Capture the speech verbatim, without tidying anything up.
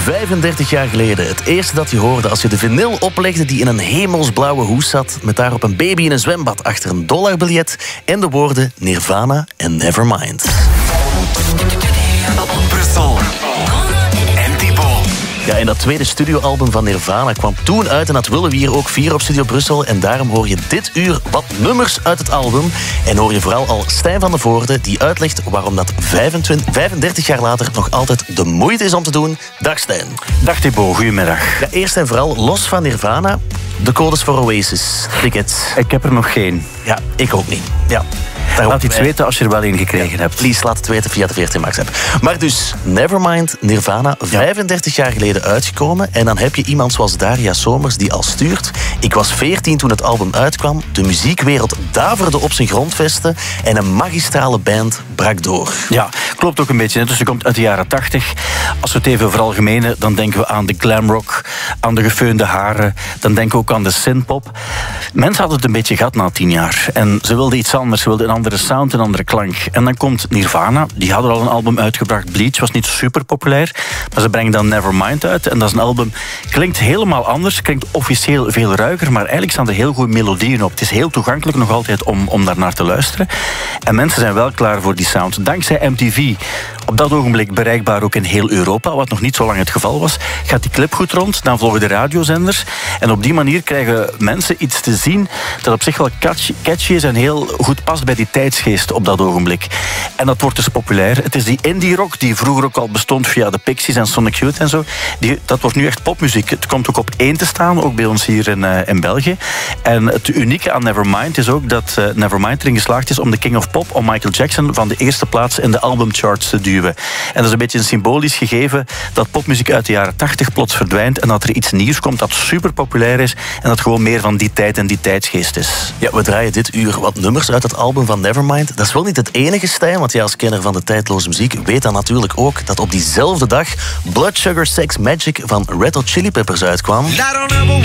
vijfendertig jaar geleden. Het eerste dat je hoorde als je de vinyl oplegde die in een hemelsblauwe hoes zat, met daarop een baby in een zwembad achter een dollarbiljet en de woorden Nirvana en Nevermind. Brussel. En Thibaut. Ja, en dat tweede studioalbum van Nirvana kwam toen uit en dat willen we hier ook vieren op Studio Brussel. En daarom hoor je dit uur wat nummers uit het album. En hoor je vooral al Stijn van de Voorde, die uitlegt waarom dat vijfentwintig, vijfendertig jaar later nog altijd de moeite is om te doen. Dag Stijn. Dag Thibaut, goedemiddag. Ja, eerst en vooral, los van Nirvana, de codes voor Oasis, tickets. Ik heb er nog geen. Ja, ik ook niet. Ja. Laat iets weten als je er wel een gekregen hebt. Please, laat het weten via de V R T Max app. Maar dus, Nevermind, Nirvana, vijfendertig jaar geleden uitgekomen. En dan heb je iemand zoals Daria Somers die al stuurt. Ik was veertien toen het album uitkwam. De muziekwereld daverde op zijn grondvesten. En een magistrale band brak door. Ja, klopt ook een beetje. Dus je komt uit de jaren tachtig. Als we het even veralgemenen, dan denken we aan de glamrock, aan de gefeunde haren. Dan denken we ook aan de synthpop. Mensen hadden het een beetje gehad na tien jaar. En ze wilden iets anders. Ze wilden een andere sound, een andere klank. En dan komt Nirvana. Die hadden al een album uitgebracht. Bleach was niet super populair. Maar ze brengen dan Nevermind uit. En dat is een album, klinkt helemaal anders. Klinkt officieel veel ruiger. Maar eigenlijk staan er heel goede melodieën op. Het is heel toegankelijk nog altijd om, om daarnaar te luisteren. En mensen zijn wel klaar voor die sound. Dankzij M T V, op dat ogenblik bereikbaar ook in heel Europa, wat nog niet zo lang het geval was, gaat die clip goed rond. Dan volgen de radiozenders. En op die manier krijgen mensen iets te zien dat op zich wel catchy, catchy is en heel goed past bij die tijdsgeest op dat ogenblik. En dat wordt dus populair. Het is die indie rock die vroeger ook al bestond via de Pixies en Sonic Youth en zo. Die, dat wordt nu echt popmuziek. Het komt ook op één te staan, ook bij ons hier in, uh, in België. En het unieke aan Nevermind is ook dat uh, Nevermind erin geslaagd is om de King of Pop, om Michael Jackson, van de eerste plaats in de albumcharts te duwen. En dat is een beetje een symbolisch gegeven dat popmuziek uit de jaren tachtig plots verdwijnt en dat er iets nieuws komt dat super populair is en dat gewoon meer van die tijd en die tijdsgeest is. Ja, we draaien dit uur wat nummers uit het album van Nevermind. Dat is wel niet het enige, Stijn, want jij als kenner van de tijdloze muziek weet dan natuurlijk ook dat op diezelfde dag Blood Sugar Sex Magic van Red Hot Chili Peppers uitkwam. I don't ever